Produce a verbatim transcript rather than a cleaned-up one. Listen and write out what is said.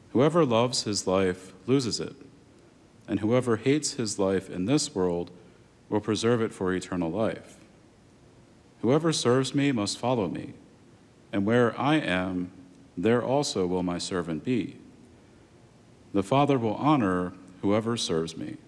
Whoever loves his life loses it, and whoever hates his life in this world will preserve it for eternal life. Whoever serves me must follow me, and where I am, there also will my servant be. The Father will honor whoever serves me.